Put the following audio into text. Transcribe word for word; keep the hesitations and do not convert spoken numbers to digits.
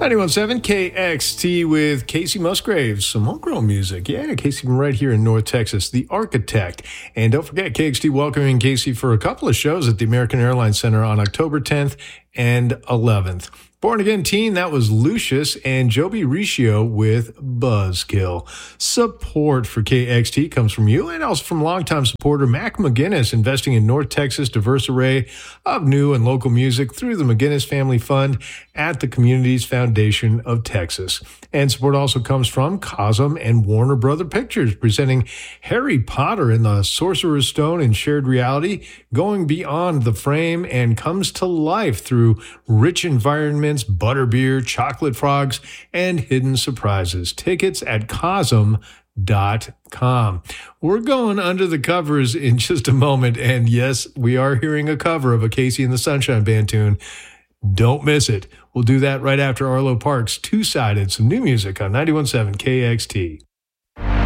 ninety-one point seven K X T with Casey Musgraves, some homegrown music. Yeah, Casey from right here in North Texas, the architect. And don't forget, K X T welcoming Casey for a couple of shows at the American Airlines Center on October tenth and eleventh. Born Again Teen, that was Lucius, and Joby Riccio with Buzzkill. Support for K X T comes from you and also from longtime supporter Mac McGinnis, investing in North Texas' diverse array of new and local music through the McGinnis Family Fund at the Communities Foundation of Texas. And support also comes from Cosm and Warner Brother Pictures, presenting Harry Potter and the Sorcerer's Stone in shared reality, going beyond the frame and comes to life through rich environments, butterbeer, chocolate frogs, and hidden surprises. Tickets at cosm dot com. We're going under the covers in just a moment, and yes, we are hearing a cover of a Casey and the Sunshine Band tune. Don't miss it. We'll do that right after Arlo Parks' Two-Sided, some new music on ninety-one point seven K X T.